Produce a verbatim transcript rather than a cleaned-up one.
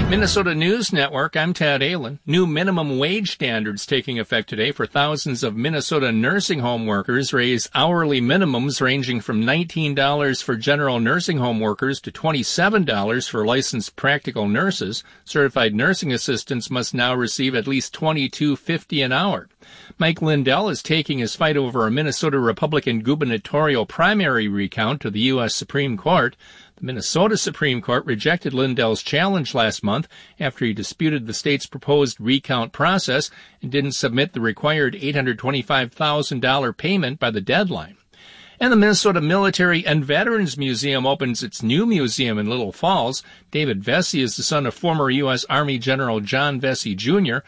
Minnesota News Network, I'm Tad Allen. New minimum wage standards taking effect today for thousands of Minnesota nursing home workers raise hourly minimums ranging from nineteen dollars for general nursing home workers to twenty-seven dollars for licensed practical nurses. Certified nursing assistants must now receive at least twenty-two fifty an hour. Mike Lindell is taking his fight over a Minnesota Republican gubernatorial primary recount to the U S Supreme Court. The Minnesota Supreme Court rejected Lindell's challenge last month after he disputed the state's proposed recount process and didn't submit the required eight hundred twenty-five thousand dollars payment by the deadline. And the Minnesota Military and Veterans Museum opens its new museum in Little Falls. David Vesey is the son of former U S Army General John Vesey Junior